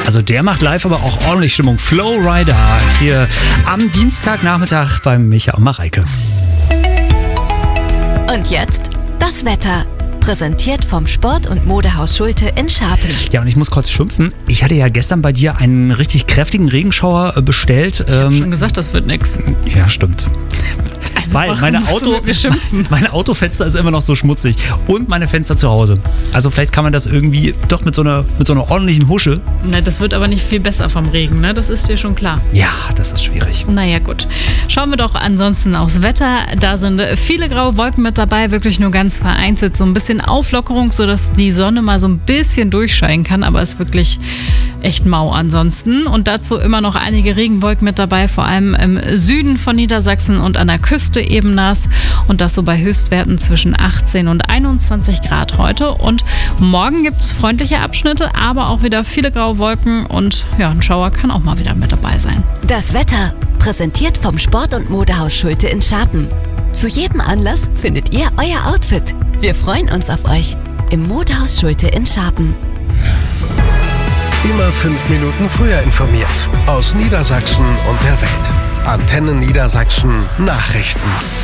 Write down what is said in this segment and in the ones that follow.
Also der macht live aber auch ordentlich Stimmung. Flowrider hier am Dienstagnachmittag beim Micha und Mareike. Und jetzt das Wetter. Präsentiert vom Sport- und Modehaus Schulte in Scharpen. Ja, und ich muss kurz schimpfen. Ich hatte ja gestern bei dir einen richtig kräftigen Regenschauer bestellt. Ich hab schon gesagt, das wird nix. Ja, stimmt. Also Weil meine Autofenster ist immer noch so schmutzig. Und meine Fenster zu Hause. Also vielleicht kann man das irgendwie doch mit so einer ordentlichen Husche. Na, das wird aber nicht viel besser vom Regen, ne? Das ist dir schon klar. Ja, das ist schwierig. Naja, gut. Schauen wir doch ansonsten aufs Wetter. Da sind viele graue Wolken mit dabei, wirklich nur ganz vereinzelt. So ein bisschen Auflockerung, sodass die Sonne mal so ein bisschen durchscheinen kann. Aber es ist wirklich echt mau ansonsten. Und dazu immer noch einige Regenwolken mit dabei, vor allem im Süden von Niedersachsen und an der Küste eben nass. Und das so bei Höchstwerten zwischen 18 und 21 Grad heute. Und morgen gibt es freundliche Abschnitte, aber auch wieder viele graue Wolken. Und ja, ein Schauer kann auch mal wieder mit dabei sein. Das Wetter, präsentiert vom Sport- und Modehaus Schulte in Scharpen. Zu jedem Anlass findet ihr euer Outfit. Wir freuen uns auf euch im Modehaus Schulte in Scharpen. Immer 5 Minuten früher informiert. Aus Niedersachsen und der Welt. Antenne Niedersachsen Nachrichten.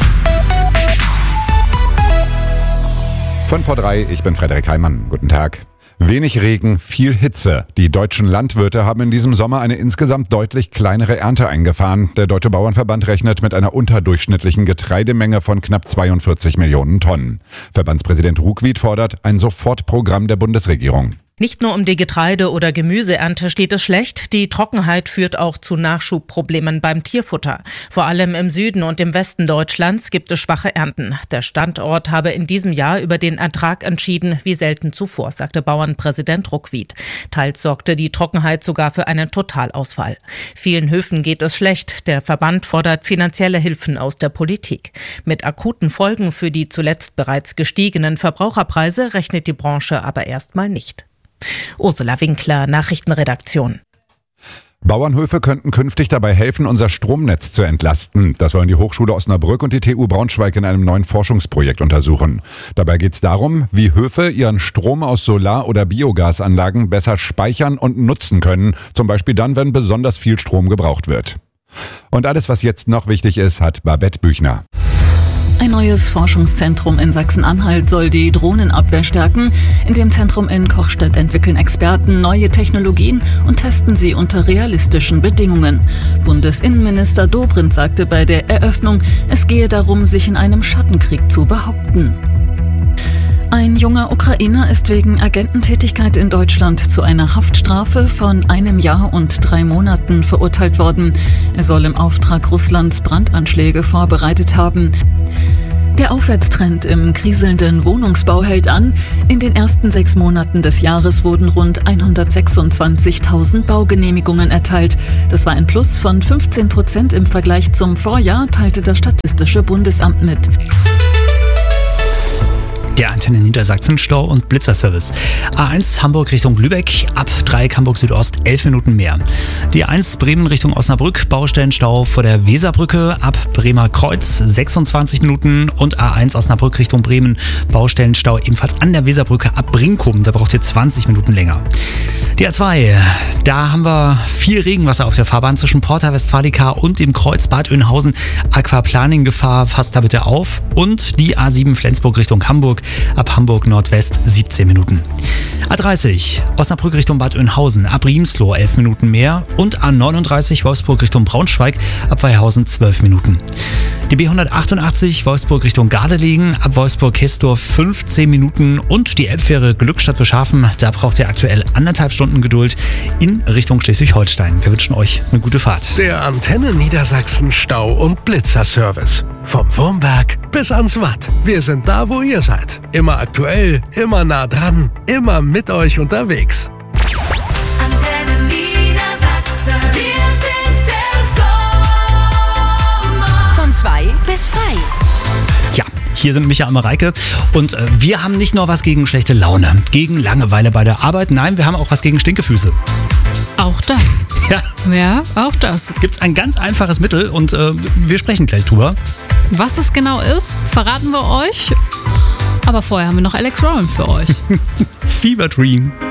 5:03, ich bin Frederik Heimann. Guten Tag. Wenig Regen, viel Hitze. Die deutschen Landwirte haben in diesem Sommer eine insgesamt deutlich kleinere Ernte eingefahren. Der Deutsche Bauernverband rechnet mit einer unterdurchschnittlichen Getreidemenge von knapp 42 Millionen Tonnen. Verbandspräsident Ruckwied fordert ein Sofortprogramm der Bundesregierung. Nicht nur um die Getreide- oder Gemüseernte steht es schlecht, die Trockenheit führt auch zu Nachschubproblemen beim Tierfutter. Vor allem im Süden und im Westen Deutschlands gibt es schwache Ernten. Der Standort habe in diesem Jahr über den Ertrag entschieden, wie selten zuvor, sagte Bauernpräsident Ruckwied. Teils sorgte die Trockenheit sogar für einen Totalausfall. Vielen Höfen geht es schlecht. Der Verband fordert finanzielle Hilfen aus der Politik. Mit akuten Folgen für die zuletzt bereits gestiegenen Verbraucherpreise rechnet die Branche aber erstmal nicht. Ursula Winkler, Nachrichtenredaktion. Bauernhöfe könnten künftig dabei helfen, unser Stromnetz zu entlasten. Das wollen die Hochschule Osnabrück und die TU Braunschweig in einem neuen Forschungsprojekt untersuchen. Dabei geht es darum, wie Höfe ihren Strom aus Solar- oder Biogasanlagen besser speichern und nutzen können. Zum Beispiel dann, wenn besonders viel Strom gebraucht wird. Und alles, was jetzt noch wichtig ist, hat Babette Büchner. Ein neues Forschungszentrum in Sachsen-Anhalt soll die Drohnenabwehr stärken. In dem Zentrum in Kochstedt entwickeln Experten neue Technologien und testen sie unter realistischen Bedingungen. Bundesinnenminister Dobrindt sagte bei der Eröffnung, es gehe darum, sich in einem Schattenkrieg zu behaupten. Ein junger Ukrainer ist wegen Agententätigkeit in Deutschland zu einer Haftstrafe von 1 Jahr und 3 Monaten verurteilt worden. Er soll im Auftrag Russlands Brandanschläge vorbereitet haben. Der Aufwärtstrend im kriselnden Wohnungsbau hält an. In den ersten 6 Monaten des Jahres wurden rund 126.000 Baugenehmigungen erteilt. Das war ein Plus von 15% im Vergleich zum Vorjahr, teilte das Statistische Bundesamt mit. Der Antenne Niedersachsen Stau- und Blitzerservice. A1 Hamburg Richtung Lübeck, ab Dreieck Hamburg Südost 11 Minuten mehr. Die A1 Bremen Richtung Osnabrück, Baustellenstau vor der Weserbrücke, ab Bremer Kreuz 26 Minuten. Und A1 Osnabrück Richtung Bremen, Baustellenstau ebenfalls an der Weserbrücke ab Brinkum, da braucht ihr 20 Minuten länger. Die A2, da haben wir viel Regenwasser auf der Fahrbahn zwischen Porta Westfalica und dem Kreuz Bad Oeynhausen. Aquaplaning-Gefahr, passt da bitte auf. Und die A7 Flensburg Richtung Hamburg, ab Hamburg Nordwest 17 Minuten. A30 Osnabrück Richtung Bad Oeynhausen, ab Riemsloh 11 Minuten mehr. Und A39 Wolfsburg Richtung Braunschweig, ab Weihausen 12 Minuten. Die B188 Wolfsburg Richtung Gardelegen, ab Wolfsburg-Hesdorf 15 Minuten. Und die Elbfähre Glückstadt Beschafen, da braucht ihr aktuell 1,5 Stunden Geduld in Richtung Schleswig-Holstein. Wir wünschen euch eine gute Fahrt. Der Antenne Niedersachsen Stau- und Blitzerservice. Vom Wurmberg bis ans Watt. Wir sind da, wo ihr seid. Immer aktuell, immer nah dran, immer mit euch unterwegs. Antenne Niedersachsen. Wir sind der Sommer. Von 2 bis frei. Ja, hier sind Micha und Mareike und wir haben nicht nur was gegen schlechte Laune, gegen Langeweile bei der Arbeit, nein, wir haben auch was gegen Stinkefüße. Auch das. Ja, Ja, auch das. gibt's ein ganz einfaches Mittel und wir sprechen gleich drüber. Was es genau ist, verraten wir euch. Aber vorher haben wir noch Alex Rowan für euch. Fever Dream.